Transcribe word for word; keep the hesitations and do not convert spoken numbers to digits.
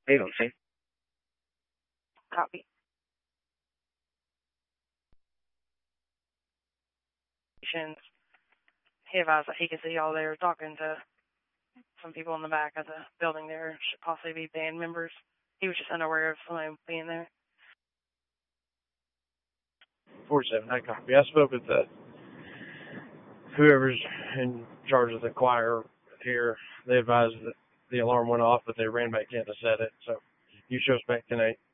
Eight on scene. Copy. He advised that he could see y'all there talking to some people in the back of the building there, should possibly be band members. He was just unaware of someone being there. four seven, I copy. I spoke with the, whoever's in charge of the choir here. They advised that the alarm went off, but they ran back in to set it. So you show us back tonight.